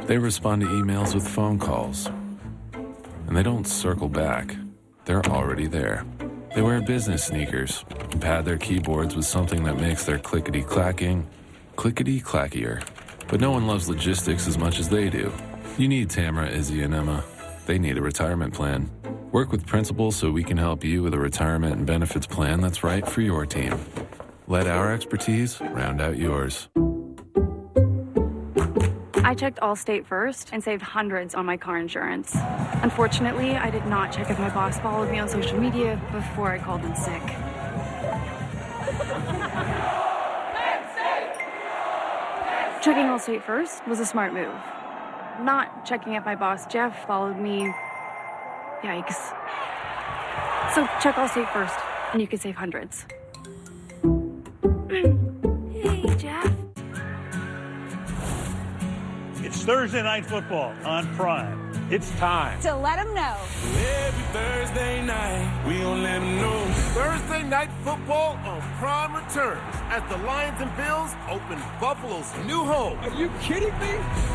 They respond to emails with phone calls. And they don't circle back. They're already there. They wear business sneakers and pad their keyboards with something that makes their clickety-clacking clickety-clackier. But no one loves logistics as much as they do. You need Tamara, Izzy, and Emma. They need a retirement plan. Work with Principal so we can help you with a retirement and benefits plan that's right for your team. Let our expertise round out yours. I checked Allstate first and saved hundreds on my car insurance. Unfortunately, I did not check if my boss followed me on social media before I called in sick. Checking Allstate first was a smart move. Not checking if my boss Jeff followed me. Yikes. So check Allstate first, and you can save hundreds. Hey, Jeff. It's Thursday Night Football on Prime. It's time to let them know. Every Thursday night, we gon' let them know. Thursday Night Football on Prime returns as the Lions and Bills open Buffalo's new home. Are you kidding me?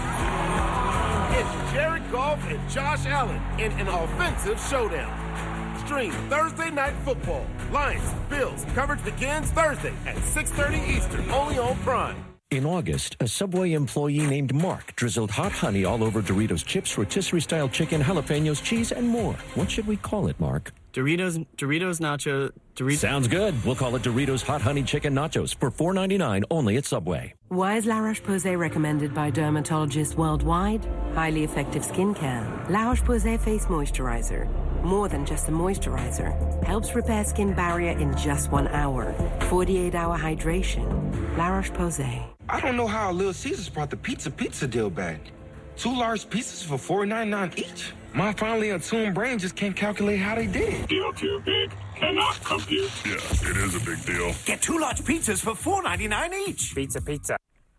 It's Jared Goff and Josh Allen in an offensive showdown. Stream Thursday Night Football. Lions, Bills. Coverage begins Thursday at 6:30 Eastern, only on Prime. In August, a Subway employee named Mark drizzled hot honey all over Doritos chips, rotisserie-style chicken, jalapenos, cheese, and more. What should we call it, Mark? Doritos Nacho. Sounds good. We'll call it Doritos Hot Honey Chicken Nachos for $4.99 only at Subway. Why is La Roche-Posay recommended by dermatologists worldwide? Highly effective skincare. La Roche-Posay Face Moisturizer. More than just a moisturizer. Helps repair skin barrier in just 1 hour. 48-hour hydration. La Roche-Posay. I don't know how Little Caesars brought the pizza deal back. 2 large pizzas for $4.99 each. My finely attuned brain just can't calculate how they did it. Deal too big. Cannot compute. Yeah, it is a big deal. Get 2 large pizzas for $4.99 each. Pizza.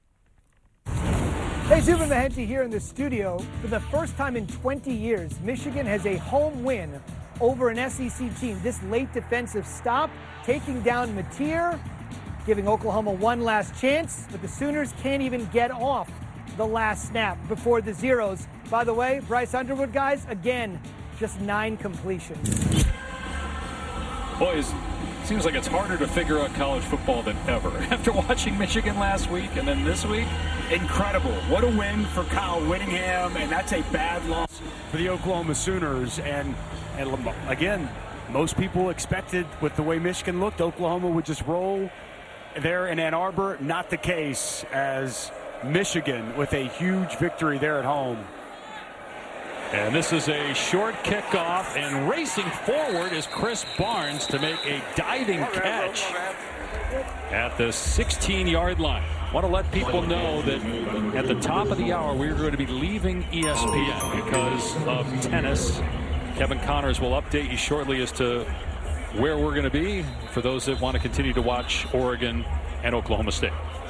Hey, Zubin Mehenti here in the studio. For the first time in 20 years, Michigan has a home win over an SEC team. This late defensive stop, taking down Mateer, giving Oklahoma one last chance, but the Sooners can't even get off the last snap before the zeros. By the way, Bryce Underwood, guys, again, just 9 completions. Boys, seems like it's harder to figure out college football than ever. After watching Michigan last week and then this week, incredible. What a win for Kyle Whittingham, and that's a bad loss for the Oklahoma Sooners. And again, most people expected, with the way Michigan looked, Oklahoma would just roll there in Ann Arbor. Not the case, as Michigan with a huge victory there at home. And this is a short kickoff, and racing forward is Chris Barnes to make a diving catch at the 16-yard line. Want to let people know that at the top of the hour we're going to be leaving ESPN because of tennis. Kevin Connors will update you shortly as to where we're going to be for those that want to continue to watch Oregon and Oklahoma State.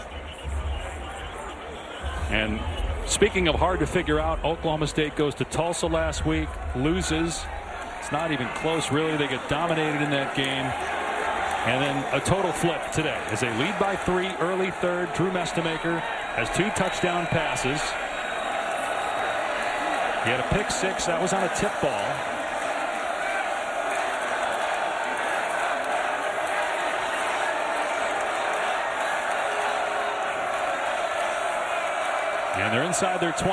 And speaking of hard to figure out, Oklahoma State goes to Tulsa last week, loses. It's not even close, really. They get dominated in that game. And then a total flip today as they lead by 3, early third. Drew Mestemaker has 2 touchdown passes. He had a pick 6. That was on a tip ball. And they're inside their 20.